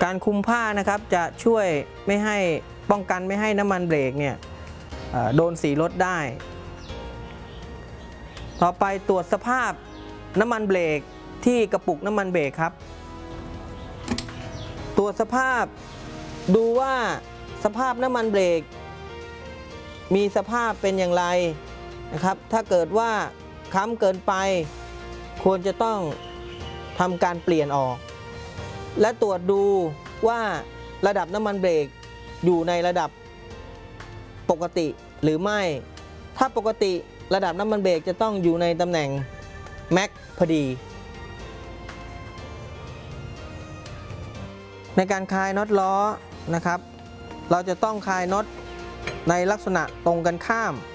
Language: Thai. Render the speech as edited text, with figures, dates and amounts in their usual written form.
การคุมผ้านะครับจะช่วยไม่ให้ป้องกันไม่ให้น้ำมันเบรกเนี่ยโดนสีรถได้ต่อไปตรวจสภาพน้ำมันเบรกที่กระปุกน้ำมันเบรกครับตรวจสภาพดูว่าสภาพน้ำมันเบรกมีสภาพเป็นอย่างไรนะครับถ้าเกิดว่าค้ำเกินไปควรจะต้องทำการเปลี่ยนออกและตรวจดูว่าระดับน้ำมันเบรกอยู่ในระดับปกติหรือไม่ถ้าปกติระดับน้ำมันเบรกจะต้องอยู่ในตำแหน่งแม็กพอดีในการคลายน็อตล้อนะครับเราจะต้องคลายน็อตในลักษณะตรงกันข้าม